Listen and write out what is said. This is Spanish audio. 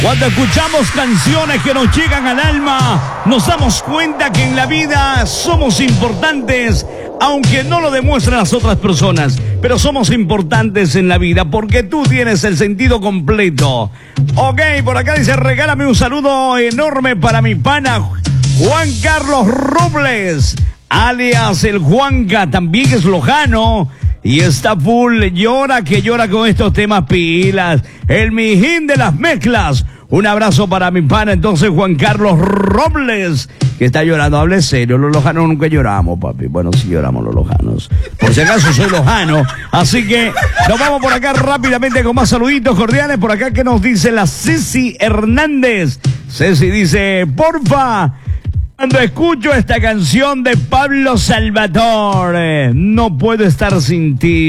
Cuando escuchamos canciones que nos llegan al alma, nos damos cuenta que en la vida somos importantes, aunque no lo demuestren las otras personas. Pero somos importantes en la vida porque tú tienes el sentido completo. Ok, por acá dice, regálame un saludo enorme para mi pana Juan Carlos Robles, alias el Juanca, también es lojano. Y está full, llora con estos temas pilas. El mijín de las mezclas. Un abrazo para mi pana, entonces, Juan Carlos Robles, que está llorando. Hable serio, los lojanos nunca lloramos, papi. Bueno, sí lloramos los lojanos. Por si acaso soy lojano. Así que nos vamos por acá rápidamente con más saluditos cordiales. Por acá, ¿qué nos dice la Ceci Hernández? Ceci dice, porfa, cuando escucho esta canción de Pablo Salvatore, no puedo estar sin ti.